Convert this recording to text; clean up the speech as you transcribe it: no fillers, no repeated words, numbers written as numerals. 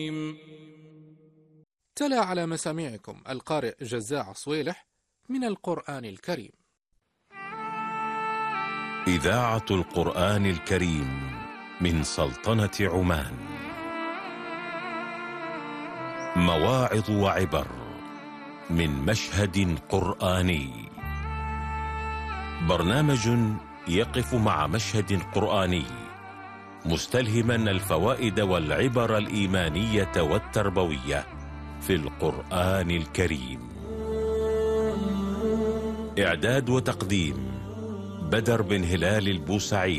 تلا على مسامعكم القارئ جزاع صويلح من القرآن الكريم. إذاعة القرآن الكريم من سلطنة عمان. مواعظ وعبر من مشهد قرآني. برنامج يقف مع مشهد قرآني مستلهما الفوائد والعبر الإيمانية والتربوية في القرآن الكريم. إعداد وتقديم بدر بن هلال البوسعيد.